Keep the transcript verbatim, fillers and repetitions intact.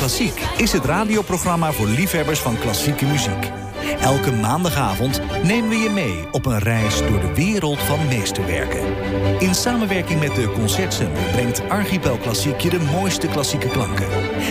Klassiek is het radioprogramma voor liefhebbers van klassieke muziek. Elke maandagavond nemen we je mee op een reis door de wereld van meesterwerken. In samenwerking met de Concertzender brengt Archipel Klassiek je de mooiste klassieke klanken.